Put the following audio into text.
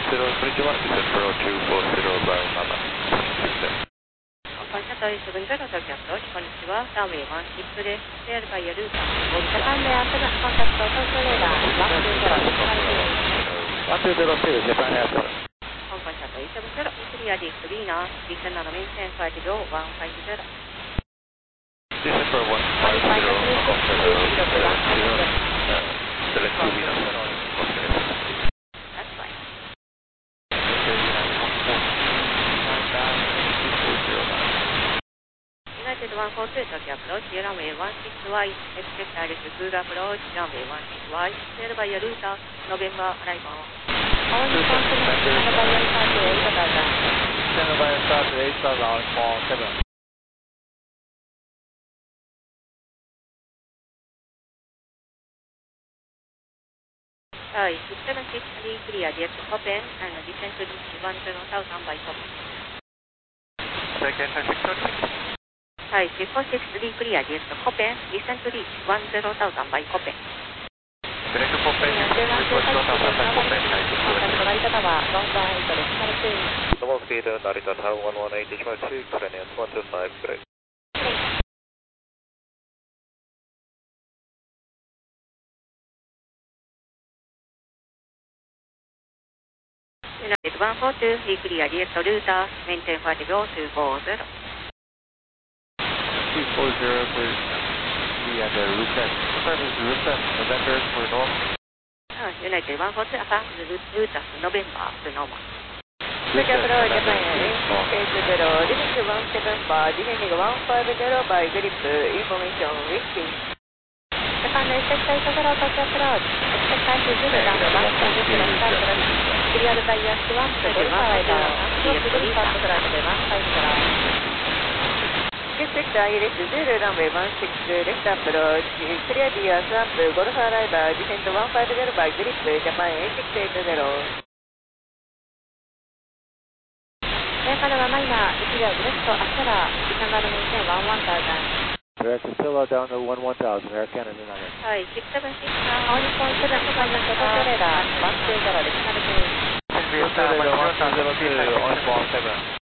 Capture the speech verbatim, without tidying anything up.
本社とセブンゼロ東京アプローチ、こんにちは。ランウェイワンシックスです。セールバイヤルーター。ジャパンエアセブンコンタクト東京レーダーワンツーゼロワンツーゼロツー、ジャパンエアセブン。 香港社とセブンゼロ、クリアディスリーナー、ディセンナーのメインセンファイブ秒ワンファイブゼロ。 ディセンナーワンファイブゼロ、香港社とセブンゼロ、セレクトウィナー。 United one four two, Tokyo approach, runway one six Y, expect direct cruise approach, runway one six Y, sail by your router, November arrival. All you can say is stand by your start to eight thousand. Stand by your start to eight thousand for seven. Hi, six seven six three, clear, direct open, and descend to reach one zero thousand by top. Second, six four six. Hi, six four six three, clear, direct open, descend to reach one zero thousand by open. Direct open, request one thousand by open, nine six one. 成田タワー、one one eightです。軽く。 Smoke data, Narita Tower one one eight, Ishmael two, Korean one two five, correct. United one four two, free clear, direct router, maintain five秒two four zero. two four zero, please. We at the roof net. Confirm is roof net, November for normal. United one four two, affirm router, November for normal. Switch approach, Japan eight zero, descend one seven bar, descending one five zero by grip, information whiskey. Japan expect eight zero, Tokyo approach, expect eight zero, runway one five zero, start thrust, clear by your one seven five zero, direct start thrust one five zero. Expect Iris zero, runway one six, left approach, clear the swamp, Golf arrival, descend one five zero by grip, Japan eight six eight zero. 上からはマイナー、いち秒ブレスト、アステラ、ディセンバーのメインセン、ワンワンタウザン。 Direct Stella down to one one thousand, Air Canada nine. はい、ろくセブンシックス、青日本セブン、コンタクト東京レーダー、ワンツーゼロです。軽く。 Send me a star by zero two zero two, on one seven.